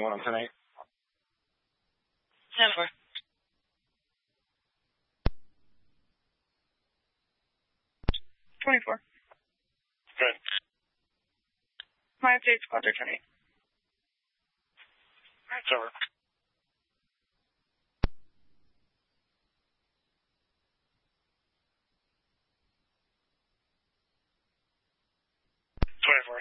anyone on 10-8. 10-4. 24. Good. My update squad, they're 10-8. It's over. 24.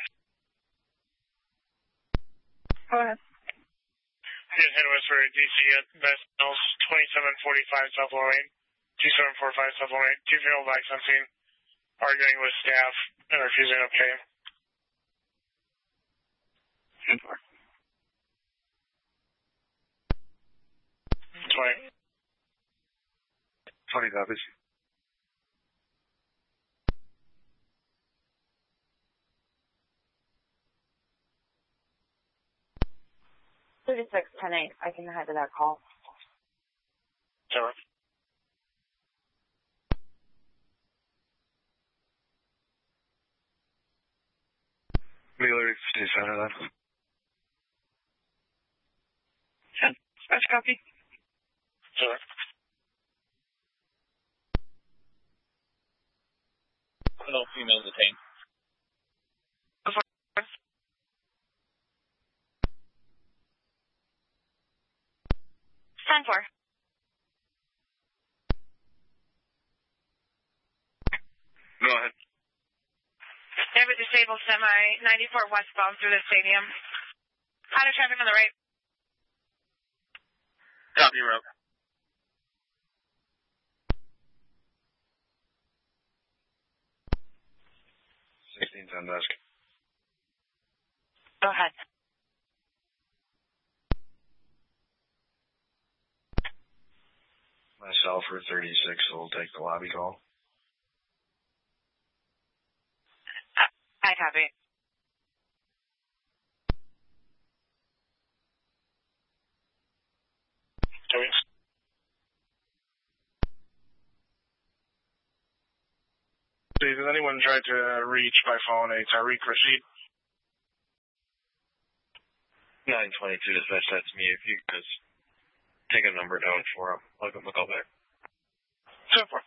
Go ahead. Hit west for DC at Best Mills, 2745 South Lorraine, 2745 South Lorraine. 2 female bikes on scene, arguing with staff and refusing to pay. 10-4. 20. 20 copies. Thirty-six 10-8. I can head to that call. Sure. Wheeler, stay center then. 10. Special copy. Sure. No female detained. 10-4. Go ahead. They have a disabled semi, 94 westbound through the stadium. Out of traffic on the right. Copy, route. On desk. Go ahead. Myself for 36, so we'll take the lobby call. I copy. Steve, has anyone tried to reach by phone a Tariq Rashid? 922 dispatch, that's me. If you guys take a number down for him, I'll give him a call back. 10-4.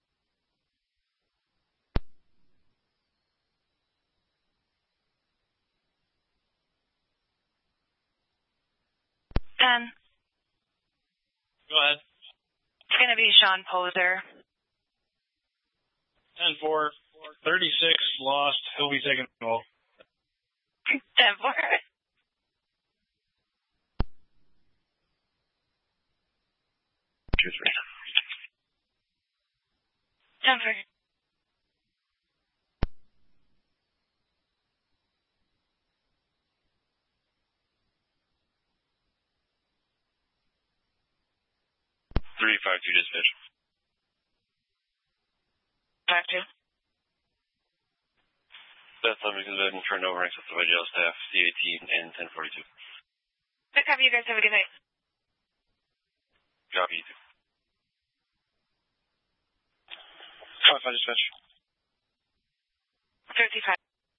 Go ahead. It's going to be Sean Poser. 10-4. 36 lost. He'll be taking the ball. 10-4. 2-3. 10-4. 352 dispatch. 5-2. That's something because I've been turned over and accepted by jail staff, C18 and 1042. Good copy. You guys have a good night. Copy, you too. 5-5 dispatch. 55.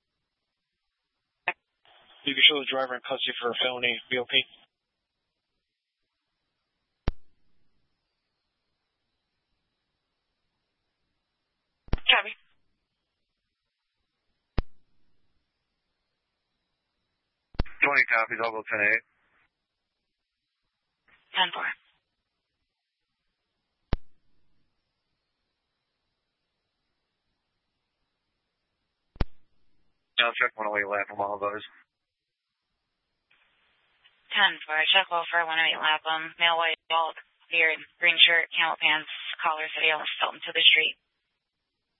You can show the driver in custody for a felony BOP. Copy. 20 copies, I'll go 10-8. 10-4. I'll check 108 lap on all of those. 10-4. Check Wolfer, 108 Lapham. Male white bald, beard, green shirt, camel pants, collar, video, Stelton to the street.